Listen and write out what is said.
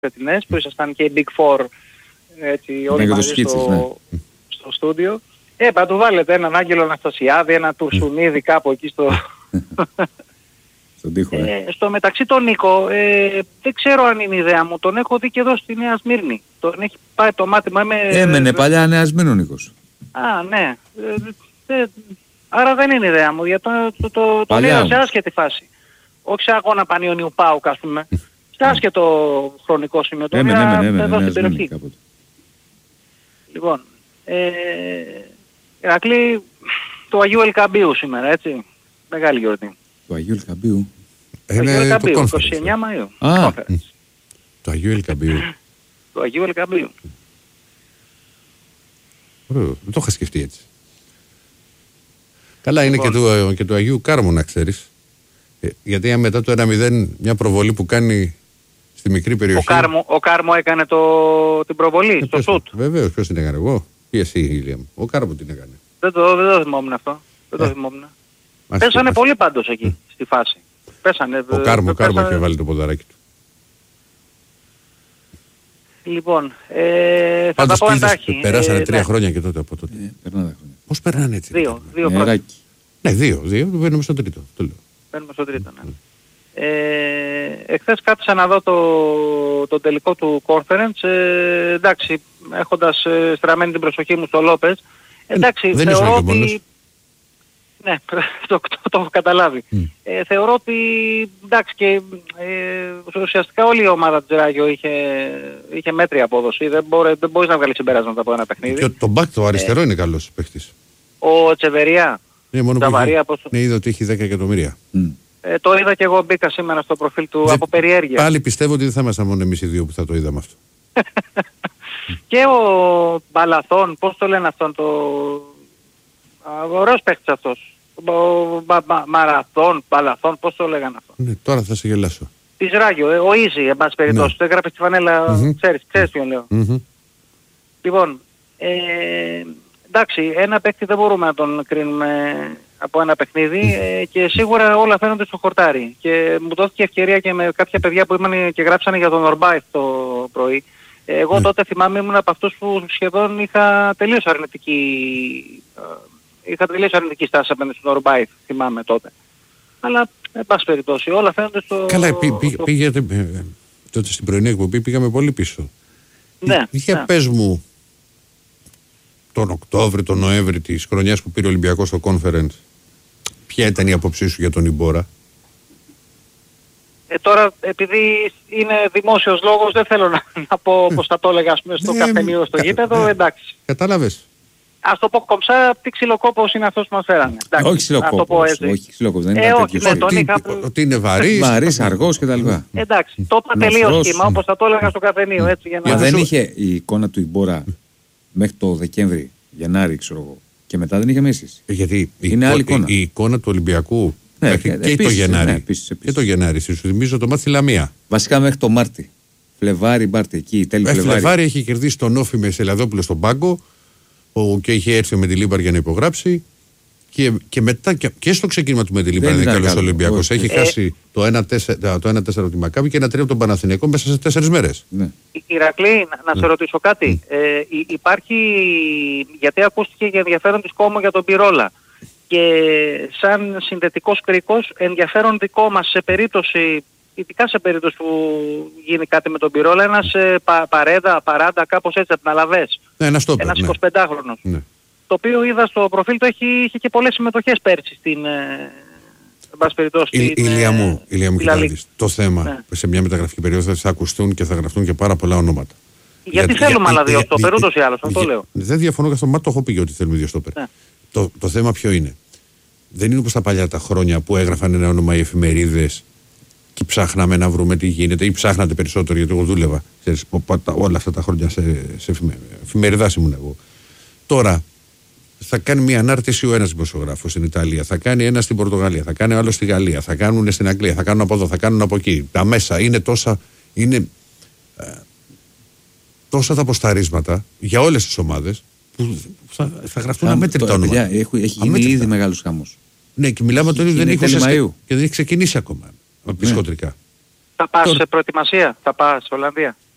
φετινές που ήσασταν και οι Big Four έτσι, όλοι μαζί στο στούντιο. Θα του βάλετε έναν Άγγελο Αναστασιάδη, ένα Τουρσουνίδη κάπου εκεί στον τοίχο. Στο μεταξύ τον Νίκο, δεν ξέρω αν είναι η ιδέα μου, τον έχω δει και εδώ στη Νέα Σμύρνη. Τον έχει πάει το μάτι μου. Έμενε παλιά Νέα Σμύρνη ο Νίκος. Α, ναι. Άρα δεν είναι ιδέα μου, γιατί τον είδα σε άσχετη φάση. Όχι σε αγώνα Πανιωνίου ΠΑΟΚ, ας πούμε. Σε άσχετο χρονικό σημείο. Τον είδα εδώ στην περιοχή. Λοιπόν, Ηρακλή του Αγίου Ελκαμπίου σήμερα, έτσι. Μεγάλη γιορτή. Του Αγίου Ελκαμπίου. Είναι το 29 Μαΐου. Το Αγίου Ελκαμπίου. Το Αγίου Ελκαμπίου. Ωραίο, δεν το είχα σκεφτεί έτσι. Καλά, είναι και του Αγίου Κάρμου, να ξέρεις. Γιατί μετά το 1-0, μια προβολή που κάνει στη μικρή περιοχή. Ο Κάρμου έκανε την προβολή στο σουτ. Βεβαίως, ποιος την έκανε, εγώ ή εσύ, Ηλία μου. Ο Κάρμου την έκανε. Δεν το θυμόμουν αυτό. Δεν το θυμόμουν. Πέσανε πολύ πάντως εκεί, στη φάση. Πέσανε. Ο Κάρμου είχε βάλει το ποδαράκι του. Λοιπόν, θα τα πω εντάχει. Περάσανε 3 χρόνια και τότε από τότε. Πώς περνάνε έτσι. 2 χρόνια. Ναι, 2. Μπαίνουμε στο τρίτο. Μπαίνουμε στο τρίτο, ναι. Εχθές κάθισα να δω το τελικό του conference. Εντάξει, έχοντας στραμμένη την προσοχή μου στο Λόπες. Εντάξει, θεωρώ ότι... Ναι, το έχω καταλάβει. Θεωρώ ότι εντάξει και ουσιαστικά όλη η ομάδα της Ράγιο είχε μέτρια απόδοση. Δεν μπορείς να βγάλεις συμπεράσματα από ένα παιχνίδι. Και το μπακ το αριστερό είναι καλός παίχτης. Ο Τσεβεριά. Ναι, είδα ότι έχει 10 εκατομμύρια. Το είδα και εγώ, μπήκα σήμερα στο προφίλ του από περιέργεια. Πάλι πιστεύω ότι δεν θα ήμασταν μόνο εμείς οι δύο που θα το είδαμε αυτό. Και ο Μπαλαθών, πώς το λένε αυτόν, ωραίος παίχτης αυτός. Μαραθών, Μπαλαθών, πώς το λέγανε αυτό. Ναι, τώρα θα σε γελάσω. Της Ράγιο, ο Ίζη, εν πάση περιπτώσει, το έγραφε στη φανέλα, ξέρεις ποιον λέω. Λοιπόν, εντάξει, ένα παίκτη δεν μπορούμε να τον κρίνουμε από ένα παιχνίδι και σίγουρα όλα φαίνονται στο χορτάρι. Και μου δόθηκε ευκαιρία και με κάποια παιδιά που ήμαν και γράψανε για τον Ορμπάιθ το πρωί. Εγώ τότε θυμάμαι ήμουν από αυτούς που σχεδόν είχα τελείως αρνητική στάση απέναντι στον Ορμπάιθ, θυμάμαι τότε. Αλλά, εν πάση περιπτώσει, όλα φαίνονται στο... Καλά, πήγατε τότε στην πρωινή εκπομπή, πήγαμε πολύ πίσω. Ναι. Πες μου, τον Οκτώβρη, τον Νοέμβρη της χρονιάς που πήρε ο Ολυμπιακός στο conference, ποια ήταν η άποψή σου για τον Ιμπόρα? Τώρα, επειδή είναι δημόσιος λόγος, δεν θέλω να πω πως θα το έλεγα στο καφενείο στο γήπεδο, εντάξει. Κατάλαβες. Ας το πω κομψά, τι ξυλοκόπος είναι αυτός που μας φέρανε. Όχι ξυλοκόπος, δεν είναι τέτοιος. Ότι είναι βαρύς, αργός κτλ. Εντάξει, το είπα τελείως σχήμα, όπως θα το έλεγα στο καφενείο. Έτσι, για να... Μα δεν είχε η εικόνα του Ιμπόρα μέχρι το Δεκέμβρη, Γενάρη, ξέρω εγώ. Και μετά δεν είχε μέσεις. Γιατί είναι άλλη εικόνα. Η εικόνα του Ολυμπιακού μέχρι και το Γενάρη. Και το Γενάρη, σου θυμίζω το μάτι στη Λαμία. Βασικά μέχρι το Μάρτι. Φλεβάρι, Μάρτι, εκεί, τέλη Φλεβάρι. Φλεβάρι έχει κερδίσει τον Όφη με Σελαδόπουλο στον πάγκο και είχε έρθει με τη Λίμπαρ για να υπογράψει. Και μετά και στο ξεκίνημα του με τη Λίμπαρ είναι καλός Ολυμπιακός. Έχει χάσει το 1-4 από τη Μακάβη και 1-3 από τον Παναθηναϊκό μέσα σε 4 μέρες. Ηρακλή, να σε ρωτήσω κάτι. Υπάρχει, γιατί ακούστηκε για ενδιαφέρον της Κόμο για τον Πυρόλα. Και σαν συνδετικός κρίκος ενδιαφέρον δικό μας σε περίπτωση, ειδικά σε περίπτωση που γίνει κάτι με τον Πυρόλα, ένας παράντα κάπως έτσι από την Αλαβές. Ένας 25χρονος. Ναι. Το οποίο είδα στο προφίλ του είχε και πολλές συμμετοχές πέρσι στην Ηλία μου, κοιτάξτε, το θέμα σε μια μεταγραφική περίοδο θα ακουστούν και θα γραφτούν και πάρα πολλά ονόματα. Γιατί θέλουμε άλλα δύο στόπερ, ούτως ή άλλως, αυτό λέω. Δεν διαφωνώ και αυτό, μα το έχω πει ότι θέλουμε δύο στόπερ. Το θέμα ποιο είναι? Δεν είναι όπως τα παλιά τα χρόνια που έγραφαν ένα όνομα οι εφημερίδες και ψάχναμε να βρούμε τι γίνεται, ή ψάχνατε περισσότερο, γιατί εγώ δούλευα όλα αυτά τα χρόνια σε εφημερίδας ήμουν εγώ. Τώρα θα κάνει μια ανάρτηση ο ένας δημοσιογράφος στην Ιταλία, θα κάνει ένα στην Πορτογαλία, θα κάνει άλλο στη Γαλλία, θα κάνουν στην Αγγλία, θα κάνουν από εδώ, θα κάνουν από εκεί. Τα μέσα είναι τόσα τα αποσταρίσματα για όλες τις ομάδες που θα γραφτούν αμέτρητα ονόματα. Έχει γίνει ήδη μεγάλος χαμός. Ναι, και μιλάμε τον ίδιο και δεν έχει ξεκινήσει ακόμα. Πισκοτρικά. Θα πας σε προετοιμασία, θα πας σε Ολλανδία.